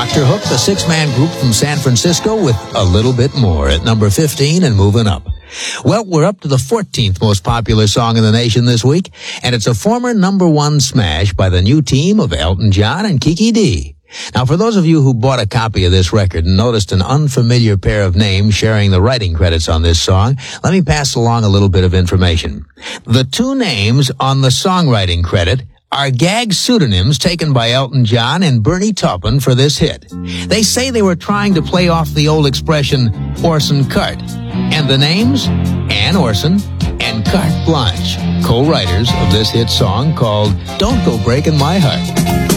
Dr. Hook, the six-man group from San Francisco, with A Little Bit More at number 15 and moving up. Well, we're up to the 14th most popular song in the nation this week, and it's a former number one smash by the new team of Elton John and Kiki Dee. Now, for those of you who bought a copy of this record and noticed an unfamiliar pair of names sharing the writing credits on this song, let me pass along a little bit of information. The two names on the songwriting credit are gag pseudonyms taken by Elton John and Bernie Taupin for this hit. They say they were trying to play off the old expression, horse and cart. And the names? Ann Orson and Carte Blanche, co-writers of this hit song called Don't Go Breaking My Heart.